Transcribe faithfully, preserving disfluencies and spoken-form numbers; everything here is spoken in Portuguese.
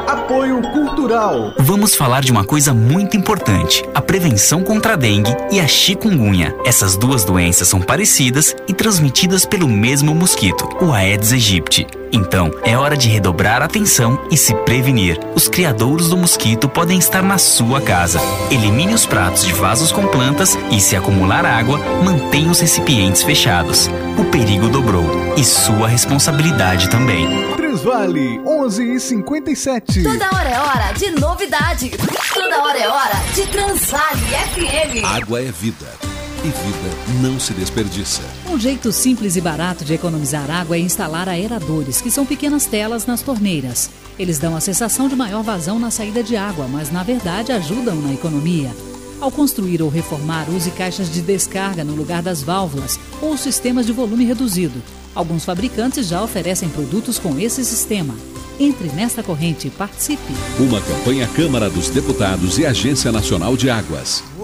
Apoio Cultural. Vamos falar de uma coisa muito importante: a prevenção contra a dengue e a chikungunya. Essas duas doenças são parecidas e transmitidas pelo mesmo mosquito, o Aedes aegypti. Então, é hora de redobrar a atenção e se prevenir. Os criadouros do mosquito podem estar na sua casa. Elimine os pratos de vasos com plantas e, se acumular água, mantenha os recipientes fechados. O perigo dobrou e sua responsabilidade também. Transvale, onze e cinquenta e sete. Toda hora é hora de novidade. Toda hora é hora de Transvale F M. Água é vida. E vida não se desperdiça. Um jeito simples e barato de economizar água é instalar aeradores, que são pequenas telas nas torneiras. Eles dão a sensação de maior vazão na saída de água, mas na verdade ajudam na economia. Ao construir ou reformar, use caixas de descarga no lugar das válvulas ou sistemas de volume reduzido. Alguns fabricantes já oferecem produtos com esse sistema. Entre nesta corrente e participe. Uma campanha Câmara dos Deputados e Agência Nacional de Águas.